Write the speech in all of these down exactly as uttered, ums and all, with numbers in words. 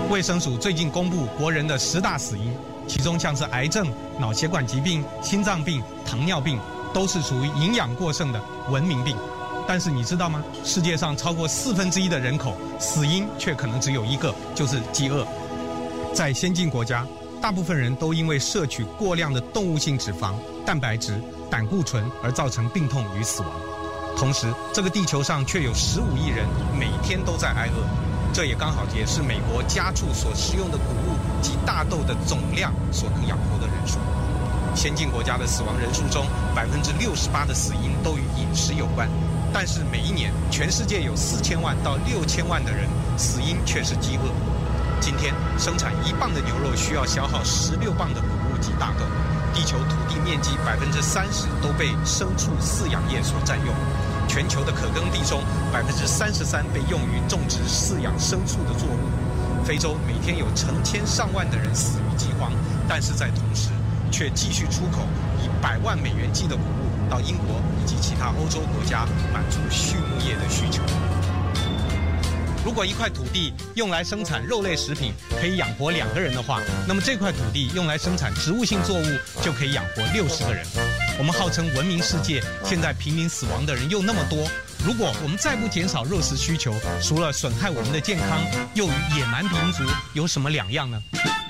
卫生署最近公布国人的十大死因，其中像是癌症、脑血管疾病、心脏病、糖尿病，都是属于营养过剩的文明病。但是你知道吗？世界上超过四分之一的人口死因却可能只有一个，就是饥饿。在先进国家，大部分人都因为摄取过量的动物性脂肪、蛋白质、胆固醇而造成病痛与死亡。同时，这个地球上却有十五亿人每天都在挨饿，这也刚好也是美国家畜所食用的谷物及大豆的总量所能养活的人数。先进国家的死亡人数中，百分之六十八的死因都与饮食有关，但是每一年全世界有四千万到六千万的人死因却是饥饿。今天生产一磅的牛肉需要消耗十六磅的谷物及大豆，地球土地面积百分之三十都被牲畜饲养业所占用。全球的可耕地中，百分之三十三被用于种植饲养牲畜的作物。非洲每天有成千上万的人死于饥荒，但是在同时，却继续出口以百万美元计的谷物到英国以及其他欧洲国家，满足畜牧业的需求。如果一块土地用来生产肉类食品可以养活两个人的话，那么这块土地用来生产植物性作物就可以养活六十个人。我们号称文明世界，现在濒临死亡的人又那么多，如果我们再不减少肉食需求，除了损害我们的健康，又与野蛮民族有什么两样呢？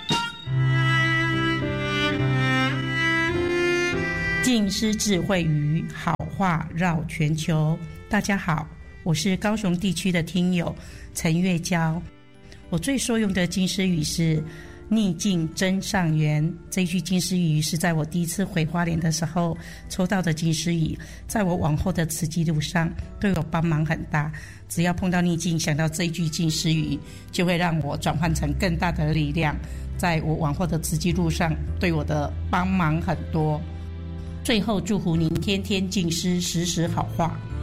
静思智慧语，好话绕全球。大家好，我是高雄地区的听友陈月娇。我最受用的经师语是逆境真上缘，这一句经师语是在我第一次回花莲的时候抽到的经师语，在我往后的慈济路上对我帮忙很大。只要碰到逆境，想到这一句经师语，就会让我转换成更大的力量，在我往后的慈济路上对我的帮忙很多。最后祝福您天天静思，时时好话。